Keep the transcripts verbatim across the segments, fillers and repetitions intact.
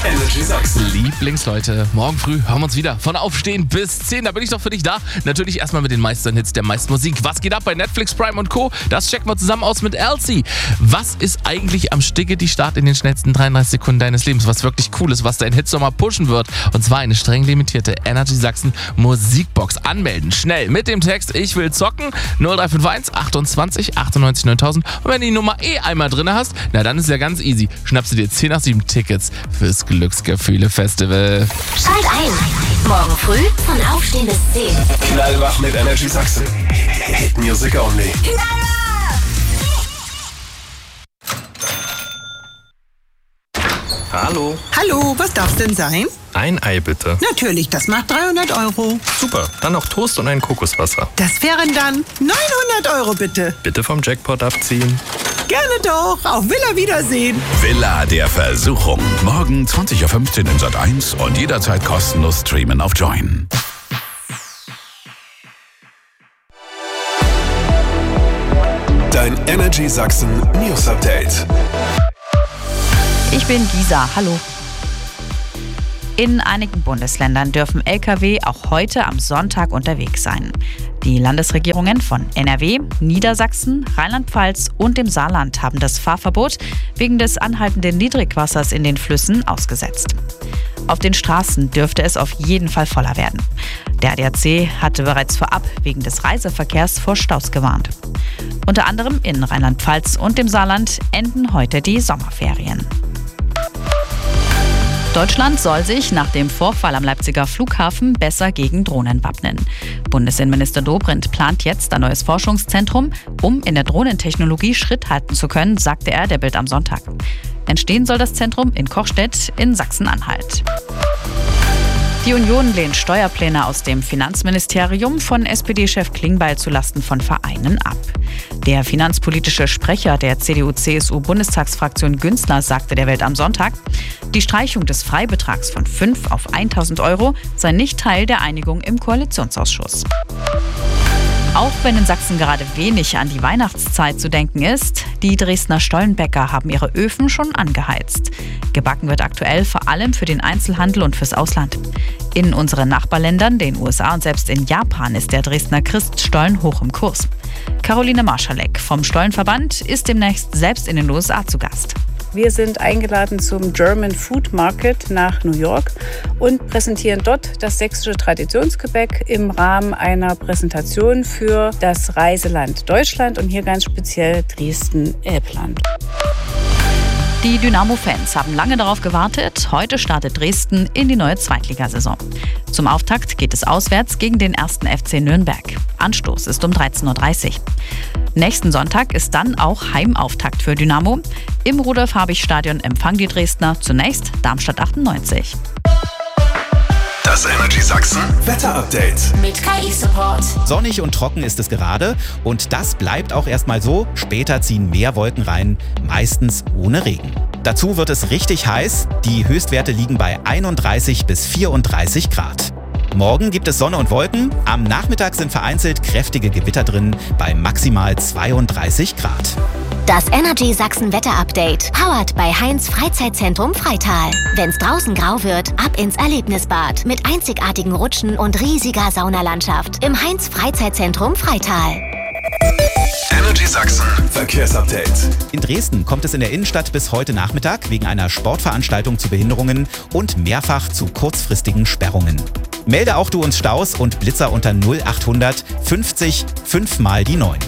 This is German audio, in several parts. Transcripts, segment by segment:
Energy Sachsen. Lieblingsleute, morgen früh hören wir uns wieder. Von Aufstehen bis zehn, da bin ich doch für dich da. Natürlich erstmal mit den meisten Hits der meisten Musik. Was geht ab bei Netflix, Prime und Co.? Das checken wir zusammen aus mit Elsie. Was ist eigentlich am Sticke die Start in den schnellsten dreiunddreißig Sekunden deines Lebens? Was wirklich cool ist, was dein Hitsommer pushen wird. Und zwar eine streng limitierte Energy Sachsen Musikbox. Anmelden, schnell mit dem Text Ich will zocken, null drei fünf eins achtundzwanzig achtundneunzig neuntausend. Und wenn du die Nummer eh einmal drin hast, na dann ist ja ganz easy. Schnappst du dir zehn nach sieben Tickets fürs Glücksgefühle-Festival. Schalt ein. Morgen früh von Aufstehen bis zehn. Knallwach mit Energy Sachsen. Hit Music Only. Hallo. Hallo, was darf's denn sein? Ein Ei bitte. Natürlich, das macht dreihundert Euro. Super, dann noch Toast und ein Kokoswasser. Das wären dann neunhundert Euro bitte. Bitte vom Jackpot abziehen. Gerne doch, auf Villa Wiedersehen. Villa der Versuchung. Morgen zwanzig Uhr fünfzehn in Sat eins und jederzeit kostenlos streamen auf Join. Dein Energy Sachsen News Update. Ich bin Gisa, hallo. In einigen Bundesländern dürfen L K W auch heute am Sonntag unterwegs sein. Die Landesregierungen von N R W, Niedersachsen, Rheinland-Pfalz und dem Saarland haben das Fahrverbot wegen des anhaltenden Niedrigwassers in den Flüssen ausgesetzt. Auf den Straßen dürfte es auf jeden Fall voller werden. Der A D A C hatte bereits vorab wegen des Reiseverkehrs vor Staus gewarnt. Unter anderem in Rheinland-Pfalz und dem Saarland enden heute die Sommerferien. Deutschland soll sich nach dem Vorfall am Leipziger Flughafen besser gegen Drohnen wappnen. Bundesinnenminister Dobrindt plant jetzt ein neues Forschungszentrum, um in der Drohnentechnologie Schritt halten zu können, sagte er der Bild am Sonntag. Entstehen soll das Zentrum in Kochstedt in Sachsen-Anhalt. Die Union lehnt Steuerpläne aus dem Finanzministerium von S P D-Chef Klingbeil zulasten von Vereinen ab. Der finanzpolitische Sprecher der C D U C S U-Bundestagsfraktion Günzler sagte der Welt am Sonntag, die Streichung des Freibetrags von fünf auf tausend Euro sei nicht Teil der Einigung im Koalitionsausschuss. Auch wenn in Sachsen gerade wenig an die Weihnachtszeit zu denken ist, die Dresdner Stollenbäcker haben ihre Öfen schon angeheizt. Gebacken wird aktuell vor allem für den Einzelhandel und fürs Ausland. In unseren Nachbarländern, den U S A und selbst in Japan, ist der Dresdner Christstollen hoch im Kurs. Caroline Marschalek vom Stollenverband ist demnächst selbst in den U S A zu Gast. Wir sind eingeladen zum German Food Market nach New York und präsentieren dort das sächsische Traditionsgebäck im Rahmen einer Präsentation für das Reiseland Deutschland und hier ganz speziell Dresden-Elbland. Die Dynamo-Fans haben lange darauf gewartet. Heute startet Dresden in die neue Zweitligasaison. Zum Auftakt geht es auswärts gegen den ersten F C Nürnberg. Anstoß ist um dreizehn Uhr dreißig. Nächsten Sonntag ist dann auch Heimauftakt für Dynamo. Im Rudolf-Habich-Stadion empfangen die Dresdner zunächst Darmstadt achtundneunzig. Das Energy Sachsen Wetter Update Mit K I-Support. Sonnig und trocken ist es gerade und das bleibt auch erstmal so. Später ziehen mehr Wolken rein, meistens ohne Regen. Dazu wird es richtig heiß. Die Höchstwerte liegen bei einunddreißig bis vierunddreißig Grad. Morgen gibt es Sonne und Wolken. Am Nachmittag sind vereinzelt kräftige Gewitter drin bei maximal zweiunddreißig Grad. Das Energy Sachsen Wetter Update. Powered bei Heinz Freizeitzentrum Freital. Wenn's draußen grau wird, ab ins Erlebnisbad. Mit einzigartigen Rutschen und riesiger Saunalandschaft. Im Heinz Freizeitzentrum Freital. Energy Sachsen Verkehrsupdate. In Dresden kommt es in der Innenstadt bis heute Nachmittag wegen einer Sportveranstaltung zu Behinderungen und mehrfach zu kurzfristigen Sperrungen. Melde auch du uns Staus und Blitzer unter null achthundert fünfzig fünf mal die neun.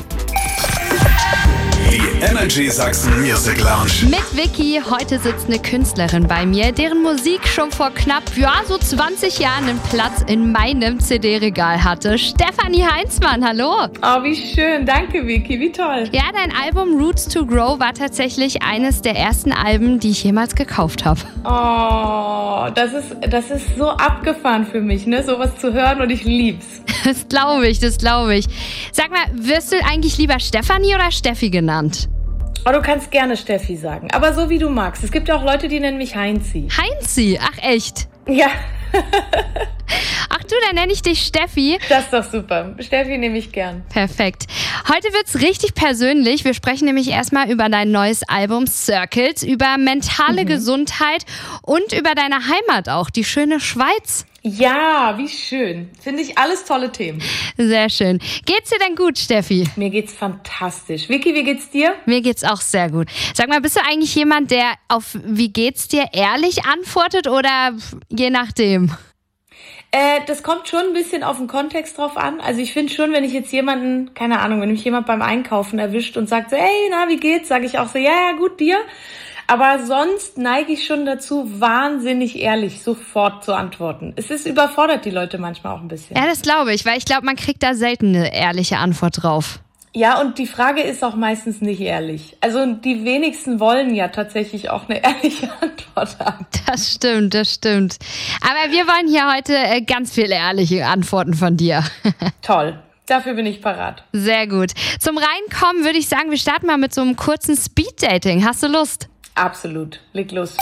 Die Energy Sachsen Music Lounge. Mit Vicky. Heute sitzt eine Künstlerin bei mir, deren Musik schon vor knapp, ja, so zwanzig Jahren einen Platz in meinem C D-Regal hatte. Stefanie Heinzmann, hallo. Oh, wie schön. Danke, Vicky. Wie toll. Ja, dein Album Roots to Grow war tatsächlich eines der ersten Alben, die ich jemals gekauft habe. Oh, das ist, das ist so abgefahren für mich, ne, sowas zu hören und ich lieb's. Das glaube ich, das glaube ich. Sag mal, wirst du eigentlich lieber Stefanie oder Steffi genannt? Oh, du kannst gerne Steffi sagen, aber so wie du magst. Es gibt ja auch Leute, die nennen mich Heinzi. Heinzi? Ach echt? Ja. Ach du, dann nenne ich dich Steffi. Das ist doch super. Steffi nehme ich gern. Perfekt. Heute wird's richtig persönlich. Wir sprechen nämlich erstmal über dein neues Album Circles, über mentale mhm. Gesundheit und über deine Heimat auch, die schöne Schweiz. Ja, wie schön. Finde ich alles tolle Themen. Sehr schön. Geht's dir denn gut, Steffi? Mir geht's fantastisch. Vicky, wie geht's dir? Mir geht's auch sehr gut. Sag mal, bist du eigentlich jemand, der auf wie geht's dir ehrlich antwortet oder je nachdem? Äh, das kommt schon ein bisschen auf den Kontext drauf an. Also ich finde schon, wenn ich jetzt jemanden, keine Ahnung, wenn mich jemand beim Einkaufen erwischt und sagt so, hey, na, wie geht's? Sage ich auch so, ja, ja, gut, dir. Aber sonst neige ich schon dazu, wahnsinnig ehrlich sofort zu antworten. Es ist überfordert die Leute manchmal auch ein bisschen. Ja, das glaube ich, weil ich glaube, man kriegt da selten eine ehrliche Antwort drauf. Ja, und die Frage ist auch meistens nicht ehrlich. Also die wenigsten wollen ja tatsächlich auch eine ehrliche Antwort haben. Das stimmt, das stimmt. Aber wir wollen hier heute ganz viele ehrliche Antworten von dir. Toll. Dafür bin ich parat. Sehr gut. Zum Reinkommen würde ich sagen, wir starten mal mit so einem kurzen Speed-Dating. Hast du Lust? Absolut. Leg los.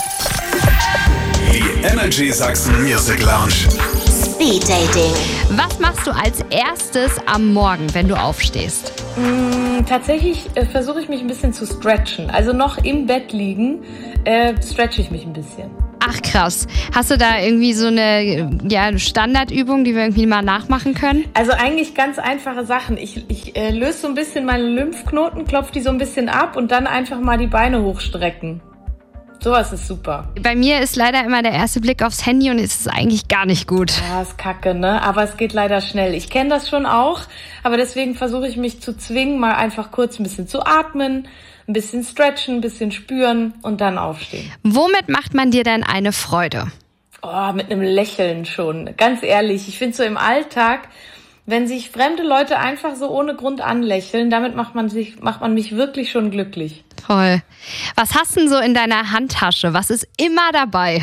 Die Energy Sachsen Music Lounge. Speed Dating. Was machst du als erstes am Morgen, wenn du aufstehst? Mm, tatsächlich äh, versuche ich mich ein bisschen zu stretchen. Also noch im Bett liegen, äh, stretche ich mich ein bisschen. Ach krass. Hast du da irgendwie so eine ja, Standardübung, die wir irgendwie mal nachmachen können? Also eigentlich ganz einfache Sachen. Ich, ich äh, löse so ein bisschen meine Lymphknoten, klopfe die so ein bisschen ab und dann einfach mal die Beine hochstrecken. Sowas ist super. Bei mir ist leider immer der erste Blick aufs Handy und es ist eigentlich gar nicht gut. Ja, ist kacke, ne? Aber es geht leider schnell. Ich kenne das schon auch, aber deswegen versuche ich mich zu zwingen, mal einfach kurz ein bisschen zu atmen, ein bisschen stretchen, ein bisschen spüren und dann aufstehen. Womit macht man dir denn eine Freude? Oh, mit einem Lächeln schon. Ganz ehrlich, ich finde so im Alltag, wenn sich fremde Leute einfach so ohne Grund anlächeln, damit macht man sich, macht man mich wirklich schon glücklich. Toll. Was hast du denn so in deiner Handtasche? Was ist immer dabei?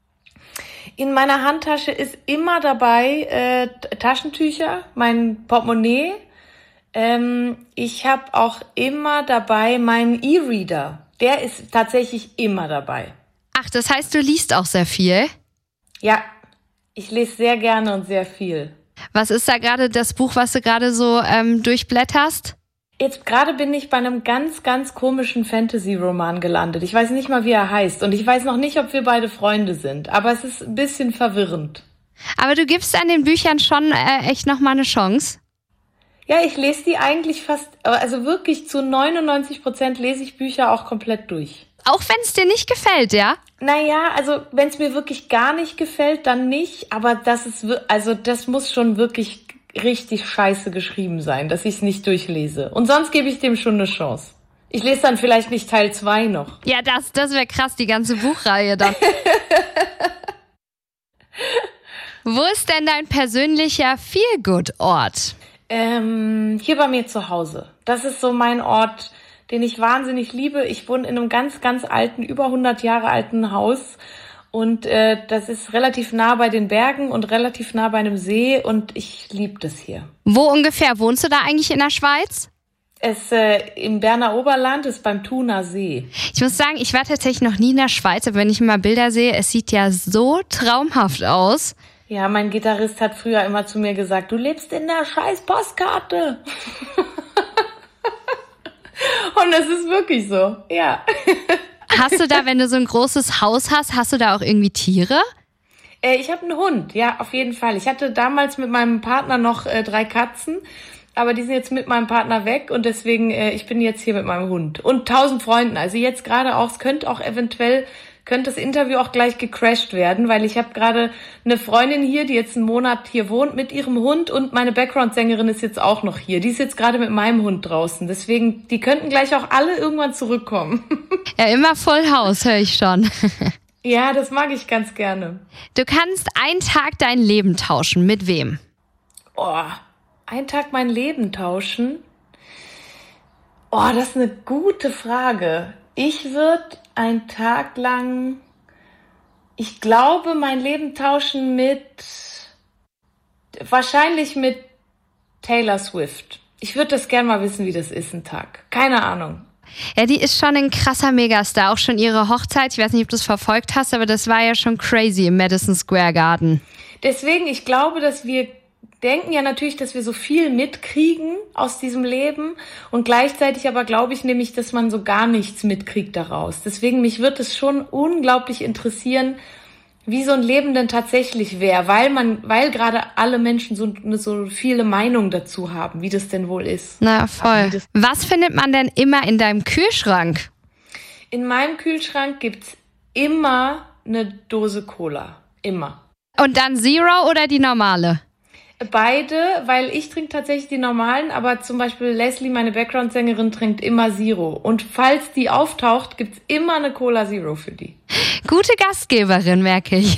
In meiner Handtasche ist immer dabei äh, Taschentücher, mein Portemonnaie. Ähm, ich habe auch immer dabei meinen E-Reader. Der ist tatsächlich immer dabei. Ach, das heißt, du liest auch sehr viel? Ja, ich lese sehr gerne und sehr viel. Was ist da gerade das Buch, was du gerade so ähm, durchblätterst? Jetzt gerade bin ich bei einem ganz, ganz komischen Fantasy-Roman gelandet. Ich weiß nicht mal, wie er heißt. Und ich weiß noch nicht, ob wir beide Freunde sind. Aber es ist ein bisschen verwirrend. Aber du gibst an den Büchern schon äh, echt nochmal eine Chance? Ja, ich lese die eigentlich fast, also wirklich zu neunundneunzig Prozent lese ich Bücher auch komplett durch. Auch wenn es dir nicht gefällt, ja? Naja, also wenn es mir wirklich gar nicht gefällt, dann nicht. Aber das ist, also das muss schon wirklich richtig scheiße geschrieben sein, dass ich es nicht durchlese. Und sonst gebe ich dem schon eine Chance. Ich lese dann vielleicht nicht Teil zwei noch. Ja, das, das wäre krass, die ganze Buchreihe dann. Wo ist denn dein persönlicher Feel-Good-Ort? Ähm, hier bei mir zu Hause. Das ist so mein Ort, den ich wahnsinnig liebe. Ich wohne in einem ganz, ganz alten, über hundert Jahre alten Haus. Und äh, das ist relativ nah bei den Bergen und relativ nah bei einem See. Und ich liebe das hier. Wo ungefähr wohnst du da eigentlich in der Schweiz? Es äh, im Berner Oberland ist beim Thuner See. Ich muss sagen, ich war tatsächlich noch nie in der Schweiz. Aber wenn ich mal Bilder sehe, es sieht ja so traumhaft aus. Ja, mein Gitarrist hat früher immer zu mir gesagt, du lebst in der scheiß Postkarte. Und das ist wirklich so, ja. Hast du da, wenn du so ein großes Haus hast, hast du da auch irgendwie Tiere? Äh, ich habe einen Hund, ja, auf jeden Fall. Ich hatte damals mit meinem Partner noch äh, drei Katzen, aber die sind jetzt mit meinem Partner weg und deswegen, äh, ich bin jetzt hier mit meinem Hund. Und tausend Freunden, also jetzt gerade auch, es könnte auch eventuell, könnte das Interview auch gleich gecrashed werden, weil ich habe gerade eine Freundin hier, die jetzt einen Monat hier wohnt mit ihrem Hund und meine Background-Sängerin ist jetzt auch noch hier. Die ist jetzt gerade mit meinem Hund draußen. Deswegen, die könnten gleich auch alle irgendwann zurückkommen. Ja, immer voll Haus, höre ich schon. Ja, das mag ich ganz gerne. Du kannst einen Tag dein Leben tauschen. Mit wem? Oh, einen Tag mein Leben tauschen? Oh, das ist eine gute Frage. Ich würde einen Tag lang, ich glaube, mein Leben tauschen mit, wahrscheinlich mit Taylor Swift. Ich würde das gerne mal wissen, wie das ist, ein Tag. Keine Ahnung. Ja, die ist schon ein krasser Megastar. Auch schon ihre Hochzeit, ich weiß nicht, ob du es verfolgt hast, aber das war ja schon crazy im Madison Square Garden. Deswegen, ich glaube, dass wir denken ja natürlich, dass wir so viel mitkriegen aus diesem Leben und gleichzeitig aber glaube ich nämlich, dass man so gar nichts mitkriegt daraus. Deswegen, mich wird es schon unglaublich interessieren, wie so ein Leben denn tatsächlich wäre, weil man, weil gerade alle Menschen so, so viele Meinungen dazu haben, wie das denn wohl ist. Na voll. Was findet man denn immer in deinem Kühlschrank? In meinem Kühlschrank gibt's immer eine Dose Cola. Immer. Und dann Zero oder die normale? Beide, weil ich trinke tatsächlich die normalen, aber zum Beispiel Leslie, meine Background-Sängerin, trinkt immer Zero. Und falls die auftaucht, gibt's immer eine Cola Zero für die. Gute Gastgeberin, merke ich.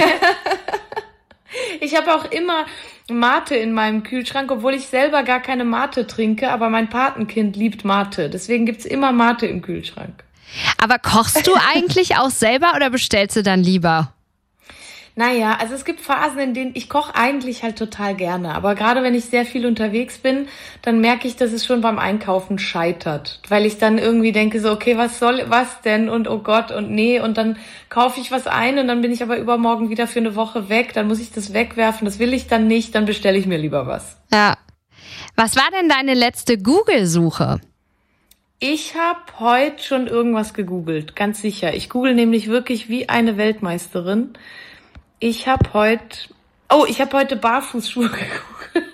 Ich habe auch immer Mate in meinem Kühlschrank, obwohl ich selber gar keine Mate trinke, aber mein Patenkind liebt Mate. Deswegen gibt's immer Mate im Kühlschrank. Aber kochst du eigentlich auch selber oder bestellst du dann lieber? Naja, also es gibt Phasen, in denen ich koche eigentlich halt total gerne. Aber gerade wenn ich sehr viel unterwegs bin, dann merke ich, dass es schon beim Einkaufen scheitert. Weil ich dann irgendwie denke so, okay, was soll, was denn? Und oh Gott und nee. Und dann kaufe ich was ein und dann bin ich aber übermorgen wieder für eine Woche weg. Dann muss ich das wegwerfen. Das will ich dann nicht. Dann bestelle ich mir lieber was. Ja. Was war denn deine letzte Google-Suche? Ich habe heute schon irgendwas gegoogelt, ganz sicher. Ich google nämlich wirklich wie eine Weltmeisterin. Ich habe heute, oh, ich habe heute Barfußschuhe gegoogelt,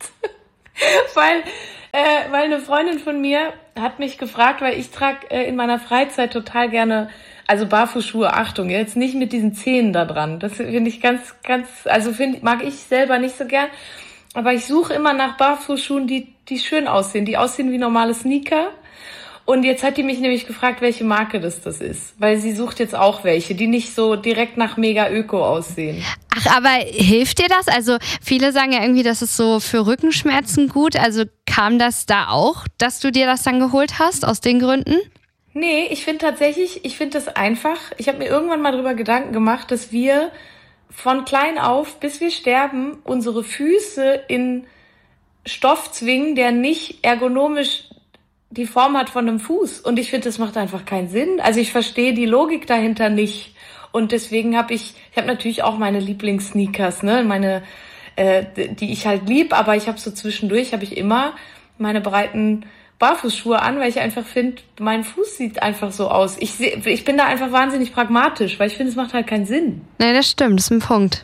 weil, äh, weil eine Freundin von mir hat mich gefragt, weil ich trage äh, in meiner Freizeit total gerne, also Barfußschuhe, Achtung, jetzt nicht mit diesen Zähnen da dran. Das finde ich ganz, ganz, also find, mag ich selber nicht so gern. Aber ich suche immer nach Barfußschuhen, die, die schön aussehen, die aussehen wie normale Sneaker. Und jetzt hat die mich nämlich gefragt, welche Marke das das ist. Weil sie sucht jetzt auch welche, die nicht so direkt nach mega Öko aussehen. Ach, aber hilft dir das? Also viele sagen ja irgendwie, das ist so für Rückenschmerzen gut. Also kam das da auch, dass du dir das dann geholt hast, aus den Gründen? Nee, ich finde tatsächlich, ich finde das einfach. Ich habe mir irgendwann mal drüber Gedanken gemacht, dass wir von klein auf, bis wir sterben, unsere Füße in Stoff zwingen, der nicht ergonomisch die Form hat von einem Fuß. Und ich finde, das macht einfach keinen Sinn. Also ich verstehe die Logik dahinter nicht. Und deswegen habe ich, ich habe natürlich auch meine Lieblingssneakers, ne, meine, äh, die ich halt lieb, aber ich habe so zwischendurch, habe ich immer meine breiten Barfußschuhe an, weil ich einfach finde, mein Fuß sieht einfach so aus. Ich, seh, ich bin da einfach wahnsinnig pragmatisch, weil ich finde, es macht halt keinen Sinn. Nee, das stimmt, das ist ein Punkt.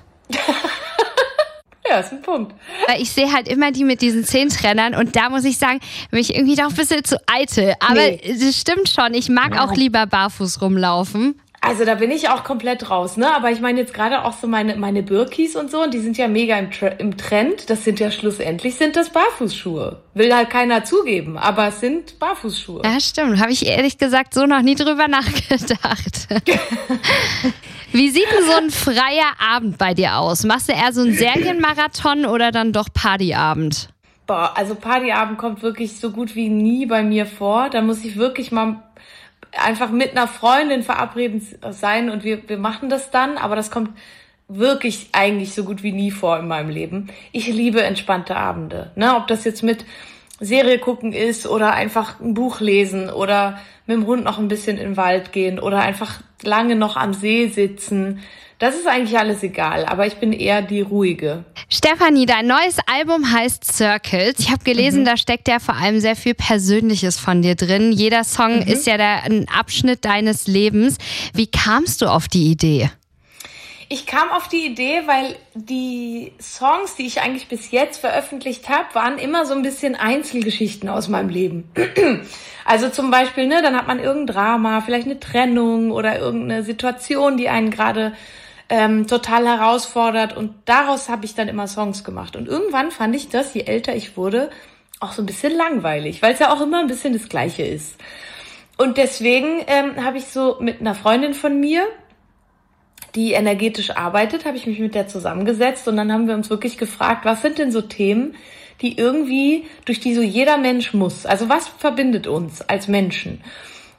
Ja, ist ein Punkt. Weil ich sehe halt immer die mit diesen Zehentrennern und da muss ich sagen, bin ich irgendwie doch ein bisschen zu eitel. Aber nee, das stimmt schon, ich mag ja auch lieber barfuß rumlaufen. Also da bin ich auch komplett raus, ne? Aber ich meine jetzt gerade auch so meine meine Birkis und so, und die sind ja mega im, Tre- im Trend. Das sind ja schlussendlich sind das Barfußschuhe. Will halt keiner zugeben, aber es sind Barfußschuhe. Ja, stimmt. Habe ich ehrlich gesagt so noch nie drüber nachgedacht. Wie sieht denn so ein freier Abend bei dir aus? Machst du eher so einen Serienmarathon oder dann doch Partyabend? Boah, also Partyabend kommt wirklich so gut wie nie bei mir vor. Da muss ich wirklich mal einfach mit einer Freundin verabredet sein und wir, wir machen das dann. Aber das kommt wirklich eigentlich so gut wie nie vor in meinem Leben. Ich liebe entspannte Abende. Ne? Ob das jetzt mit Serie gucken ist oder einfach ein Buch lesen oder mit dem Hund noch ein bisschen in den Wald gehen oder einfach lange noch am See sitzen. Das ist eigentlich alles egal, aber ich bin eher die Ruhige. Stefanie, dein neues Album heißt Circles. Ich habe gelesen, mhm. da steckt ja vor allem sehr viel Persönliches von dir drin. Jeder Song mhm. ist ja der, ein Abschnitt deines Lebens. Wie kamst du auf die Idee? Ich kam auf die Idee, weil die Songs, die ich eigentlich bis jetzt veröffentlicht habe, waren immer so ein bisschen Einzelgeschichten aus meinem Leben. Also zum Beispiel, ne, dann hat man irgendein Drama, vielleicht eine Trennung oder irgendeine Situation, die einen gerade ähm, total herausfordert, und daraus habe ich dann immer Songs gemacht. Und irgendwann fand ich das, je älter ich wurde, auch so ein bisschen langweilig, weil es ja auch immer ein bisschen das Gleiche ist. Und deswegen ähm, habe ich so mit einer Freundin von mir, die energetisch arbeitet, habe ich mich mit der zusammengesetzt und dann haben wir uns wirklich gefragt, was sind denn so Themen, die irgendwie, durch die so jeder Mensch muss. Also was verbindet uns als Menschen?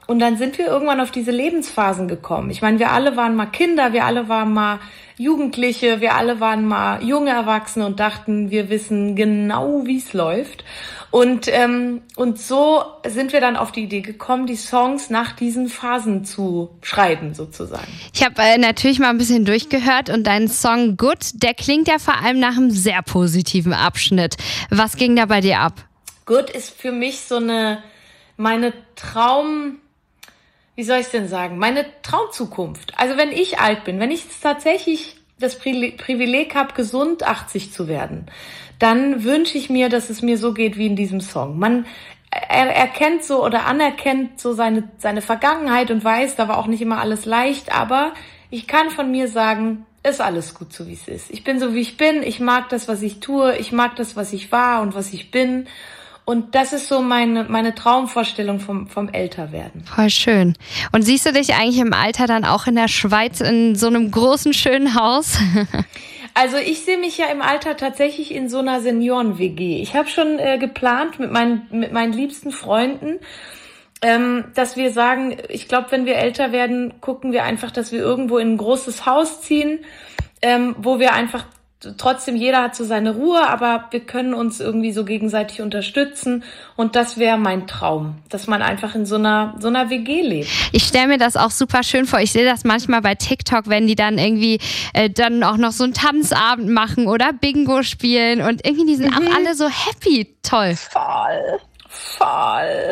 Und dann sind wir irgendwann auf diese Lebensphasen gekommen. Ich meine, wir alle waren mal Kinder, wir alle waren mal Jugendliche, wir alle waren mal junge Erwachsene und dachten, wir wissen genau, wie es läuft. Und ähm, und so sind wir dann auf die Idee gekommen, die Songs nach diesen Phasen zu schreiben, sozusagen. Ich habe äh, natürlich mal ein bisschen durchgehört und dein Song Good, der klingt ja vor allem nach einem sehr positiven Abschnitt. Was ging da bei dir ab? Good ist für mich so eine, meine Traum... Wie soll ich denn sagen? Meine Traumzukunft. Also wenn ich alt bin, wenn ich tatsächlich das Privileg habe, gesund achtzig zu werden, dann wünsche ich mir, dass es mir so geht wie in diesem Song. Man er, erkennt so oder anerkennt so seine, seine Vergangenheit und weiß, da war auch nicht immer alles leicht, aber ich kann von mir sagen, ist alles gut so, wie es ist. Ich bin so, wie ich bin. Ich mag das, was ich tue. Ich mag das, was ich war und was ich bin. Und das ist so meine, meine Traumvorstellung vom, vom Älterwerden. Voll schön. Und siehst du dich eigentlich im Alter dann auch in der Schweiz in so einem großen, schönen Haus? Also ich sehe mich ja im Alter tatsächlich in so einer Senioren-W G. Ich habe schon äh, geplant mit meinen, mit meinen liebsten Freunden, ähm, dass wir sagen, ich glaube, wenn wir älter werden, gucken wir einfach, dass wir irgendwo in ein großes Haus ziehen, ähm, wo wir einfach trotzdem, jeder hat so seine Ruhe, aber wir können uns irgendwie so gegenseitig unterstützen und das wäre mein Traum, dass man einfach in so einer so einer W G lebt. Ich stelle mir das auch super schön vor. Ich sehe das manchmal bei TikTok, wenn die dann irgendwie äh, dann auch noch so einen Tanzabend machen oder Bingo spielen und irgendwie die sind mhm. auch alle so happy. Toll. Voll, voll.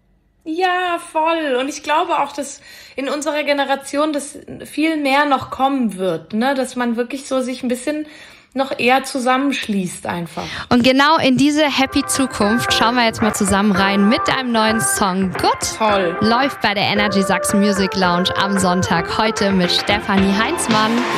Ja, voll. Und ich glaube auch, dass in unserer Generation das viel mehr noch kommen wird, ne, dass man wirklich so sich ein bisschen noch eher zusammenschließt einfach. Und genau in diese happy Zukunft schauen wir jetzt mal zusammen rein mit einem neuen Song. Good. Toll. Läuft bei der Energy Sachsen Music Lounge am Sonntag. Heute mit Stefanie Heinzmann.